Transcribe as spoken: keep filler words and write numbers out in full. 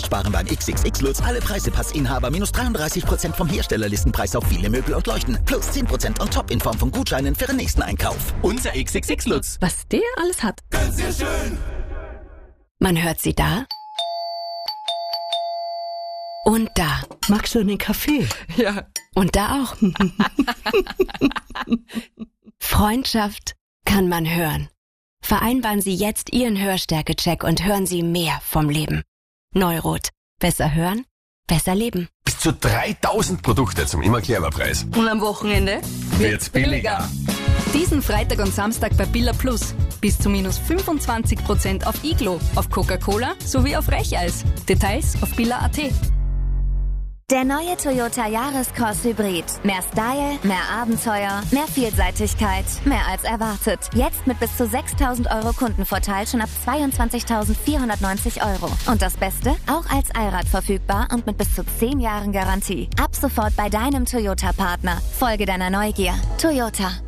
sparen beim X X X Lutz. Alle Preise Passinhaber minus dreiunddreißig Prozent vom Herstellerlistenpreis auf viele Möbel und Leuchten. Plus zehn Prozent on top in Form von Gutscheinen für den nächsten Einkauf. Unser X X X Lutz. Was der alles hat. Ganz sehr schön. Man hört sie da und da. Magst du einen Kaffee? Ja. Und da auch. Freundschaft kann man hören. Vereinbaren Sie jetzt Ihren Hörstärke-Check und hören Sie mehr vom Leben. Neurot. Besser hören, besser leben. Bis zu dreitausend Produkte zum immer clever Preis. Und am Wochenende Wird's billiger. Diesen Freitag und Samstag bei Billa Plus. Bis zu minus fünfundzwanzig Prozent auf Iglo, auf Coca-Cola sowie auf Recheis. Details auf billa punkt at. Der neue Toyota Yaris-Cross Hybrid. Mehr Style, mehr Abenteuer, mehr Vielseitigkeit, mehr als erwartet. Jetzt mit bis zu sechstausend Euro Kundenvorteil schon ab zweiundzwanzigtausendvierhundertneunzig Euro. Und das Beste? Auch als Allrad verfügbar und mit bis zu zehn Jahren Garantie. Ab sofort bei deinem Toyota-Partner. Folge deiner Neugier. Toyota.